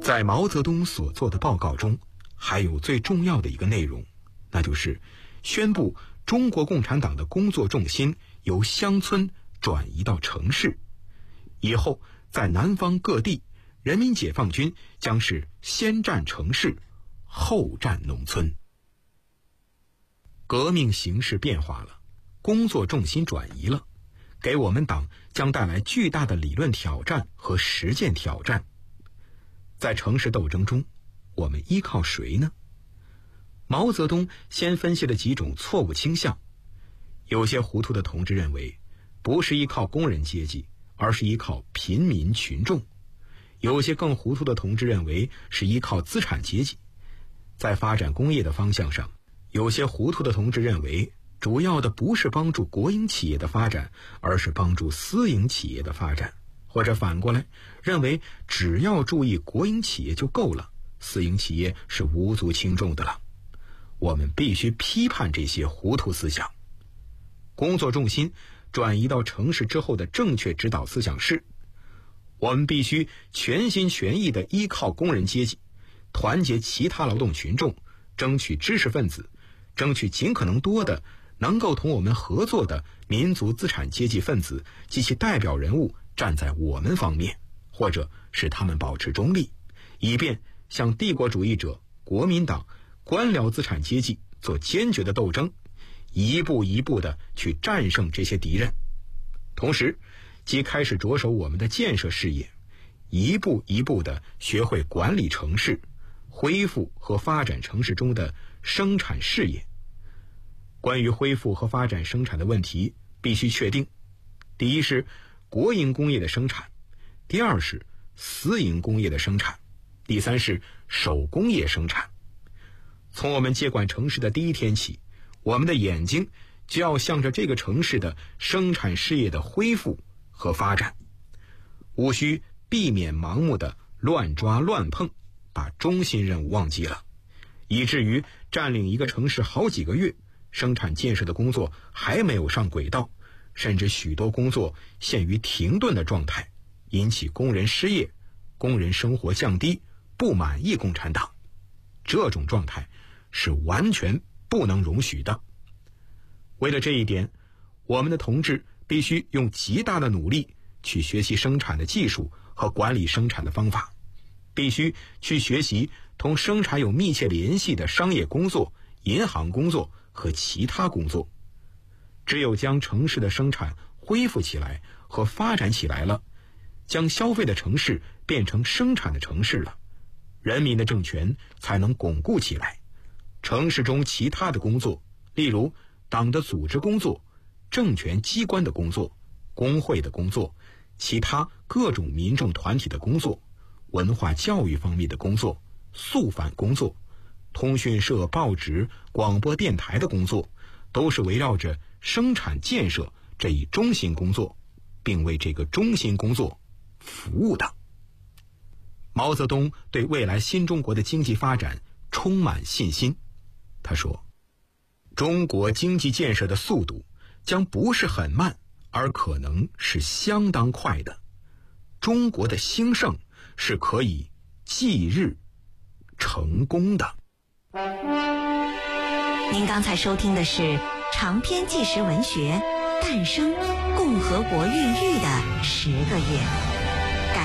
在毛泽东所做的报告中，还有最重要的一个内容，那就是宣布中国共产党的工作重心由乡村转移到城市，以后在南方各地，人民解放军将是先占城市，后占农村。革命形势变化了，工作重心转移了，给我们党将带来巨大的理论挑战和实践挑战。在城市斗争中，我们依靠谁呢？毛泽东先分析了几种错误倾向。有些糊涂的同志认为，不是依靠工人阶级，而是依靠平民群众。有些更糊涂的同志认为，是依靠资产阶级。在发展工业的方向上，有些糊涂的同志认为，主要的不是帮助国营企业的发展，而是帮助私营企业的发展。或者反过来，认为只要注意国营企业就够了，私营企业是无足轻重的了。我们必须批判这些糊涂思想。工作重心转移到城市之后的正确指导思想是，我们必须全心全意地依靠工人阶级，团结其他劳动群众，争取知识分子，争取尽可能多的能够同我们合作的民族资产阶级分子及其代表人物站在我们方面，或者使他们保持中立，以便向帝国主义者、国民党、官僚资产阶级做坚决的斗争，一步一步地去战胜这些敌人。同时，即开始着手我们的建设事业，一步一步地学会管理城市，恢复和发展城市中的生产事业。关于恢复和发展生产的问题，必须确定：第一是国营工业的生产，第二是私营工业的生产，第三是手工业生产。从我们接管城市的第一天起，我们的眼睛就要向着这个城市的生产事业的恢复和发展，务须避免盲目的乱抓乱碰，把中心任务忘记了，以至于占领一个城市好几个月，生产建设的工作还没有上轨道，甚至许多工作陷于停顿的状态，引起工人失业，工人生活降低，不满意共产党。这种状态是完全不能容许的。为了这一点，我们的同志必须用极大的努力去学习生产的技术和管理生产的方法，必须去学习同生产有密切联系的商业工作、银行工作和其他工作。只有将城市的生产恢复起来和发展起来了，将消费的城市变成生产的城市了，人民的政权才能巩固起来。城市中其他的工作，例如党的组织工作、政权机关的工作、工会的工作、其他各种民众团体的工作、文化教育方面的工作、肃反工作、通讯社、报纸、广播电台的工作，都是围绕着生产建设这一中心工作，并为这个中心工作服务的。毛泽东对未来新中国的经济发展充满信心。他说，中国经济建设的速度将不是很慢，而可能是相当快的。中国的兴盛是可以继日成功的。 您刚才收听的是长篇纪实文学《诞生共和国孕育的10个月》。